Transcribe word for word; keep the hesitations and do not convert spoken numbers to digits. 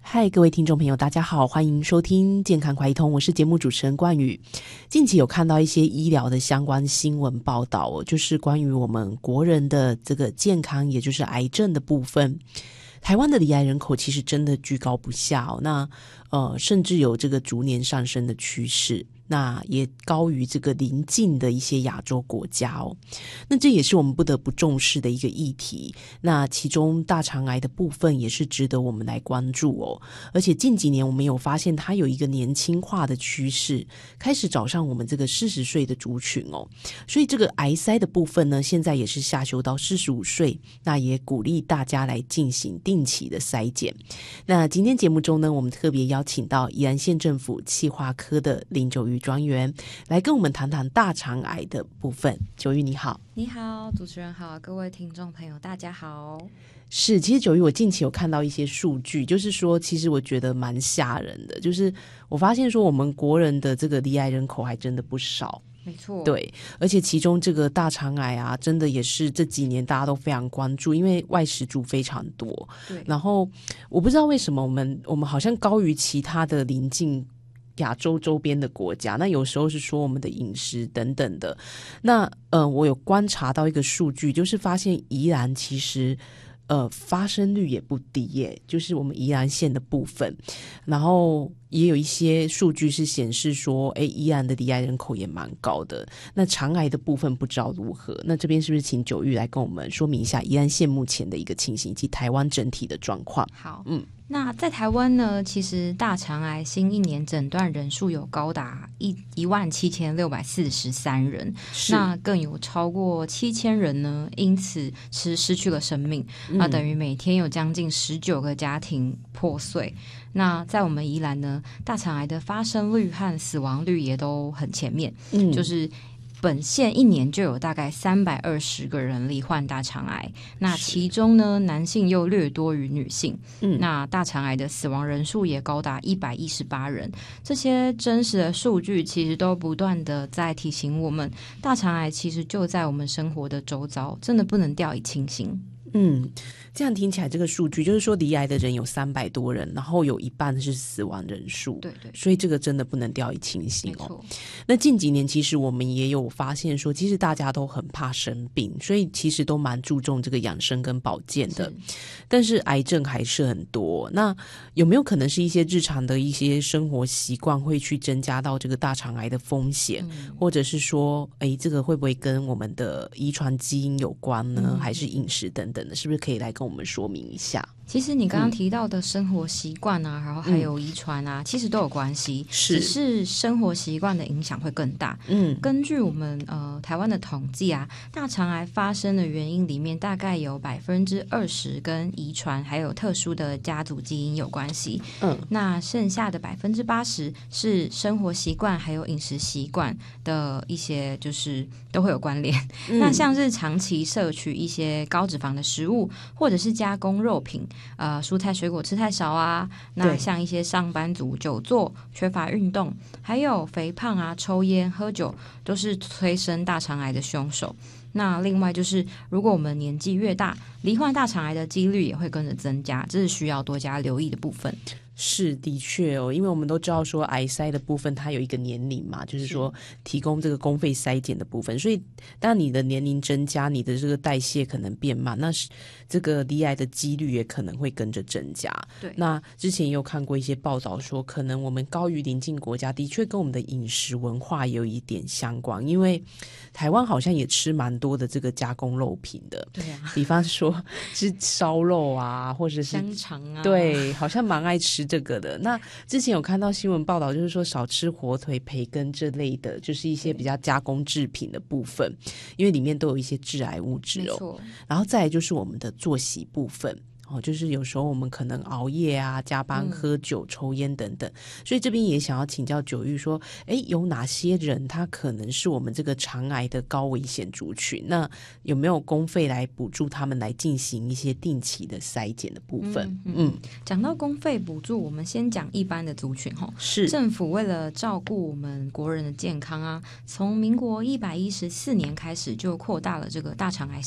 嗨，各位听众朋友大家好，欢迎收听健康快一通，我是节目主持人冠宇。近期有看到一些医疗的相关新闻报道哦，就是关于我们国人的这个健康，也就是癌症的部分。台湾的罹癌人口其实真的居高不下哦，那呃甚至有这个逐年上升的趋势，那也高于这个邻近的一些亚洲国家哦。那这也是我们不得不重视的一个议题，那其中大肠癌的部分也是值得我们来关注哦。而且近几年我们有发现它有一个年轻化的趋势，开始找上我们这个四十岁的族群哦。所以这个癌筛的部分呢，现在也是下修到四十五岁，那也鼓励大家来进行定期的筛检。那今天节目中呢，我们特别邀请到宜兰县政府企划科的林九玉专员来跟我们谈谈大肠癌的部分。九玉你好。 你好，主持人好，各位听众朋友大家好。 是，其实九玉我近期有看到一些数据，就是说其实我觉得蛮吓人的，就是我发现说我们国人的这个罹癌人口还真的不少。 没错， 对，而且其中这个大肠癌啊，真的也是这几年大家都非常关注，因为外食族非常多。 对， 然后我不知道为什么我们我们好像高于其他的邻近亚洲周边的国家，那有时候是说我们的饮食等等的。那呃，我有观察到一个数据，就是发现宜兰其实呃发生率也不低耶，就是我们宜兰县的部分，然后也有一些数据是显示说，哎，宜兰的罹癌人口也蛮高的。那肠癌的部分不知道如何？那这边是不是请九玉来跟我们说明一下宜兰县目前的一个情形以及台湾整体的状况？ 好， 嗯。 那在台湾呢，其实大肠癌新一年诊断人数有高达一一万七千六百四十三人，那更有超过七千人呢，因此是失去了生命。嗯、那等于每天有将近十九个家庭破碎。那在我们宜兰呢，大肠癌的发生率和死亡率也都很前面，嗯、就是本县一年就有大概三百二十个人罹患大肠癌，那其中呢，男性又略多于女性。嗯，那大肠癌的死亡人数也高达一百一十八人。这些真实的数据其实都不断的在提醒我们，大肠癌其实就在我们生活的周遭，真的不能掉以轻心。 嗯，这样听起来这个数据就是说罹癌的人有三百多人，然后有一半是死亡人数。 对对， 所以这个真的不能掉以轻心哦。那近几年其实我们也有发现说，其实大家都很怕生病，所以其实都蛮注重这个养生跟保健的。但是癌症还是很多，那有没有可能是一些日常的一些生活习惯会去增加到这个大肠癌的风险？嗯、或者是说，哎，这个会不会跟我们的遗传基因有关呢？嗯、还是饮食等等？是不是可以来跟我们说明一下？ 其实你刚刚提到的生活习惯啊、嗯、然后还有遗传啊、嗯、其实都有关系，只是生活习惯的影响会更大。嗯，根据我们呃台湾的统计啊，大肠癌发生的原因里面大概有百分之二十跟遗传还有特殊的家族基因有关系。嗯，那剩下的百分之八十是生活习惯还有饮食习惯的一些就是都会有关联。嗯、那像是长期摄取一些高脂肪的食物，或者是加工肉品。呃，蔬菜水果吃太少啊，那像一些上班族久坐、缺乏运动，还有肥胖啊、抽烟、喝酒，都是催生大肠癌的凶手。那另外就是，如果我们年纪越大，罹患大肠癌的几率也会跟着增加，这是需要多加留意的部分。 是的确哦，因为我们都知道说癌筛的部分它有一个年龄嘛，就是说提供这个公费筛检的部分，所以当你的年龄增加，你的这个代谢可能变慢，那这个罹癌的几率也可能会跟着增加。 对， 那之前也有看过一些报道说，可能我们高于邻近国家，的确跟我们的饮食文化也有一点相关，因为台湾好像也吃蛮多的这个加工肉品的。 对啊， 比方说吃烧肉啊，或者是香肠啊， 对，好像蛮爱吃这个的。那之前有看到新闻报道，就是说少吃火腿、培根这类的，就是一些比较加工制品的部分，因为里面都有一些致癌物质哦。然后再来就是我们的作息部分。哦，就是有时候我们可能熬夜啊、加班、喝酒、嗯、抽烟等等，所以这边也想要请教九玉说，哎，有哪些人他可能是我们这个肠癌的高危险族群？那有没有公费来补助他们来进行一些定期的筛检的部分？ 嗯，嗯讲到公费补助，我们先讲一般的族群哈。 是政府为了照顾我们国人的健康啊，从民国一百一十四年开始就扩大了这个大肠癌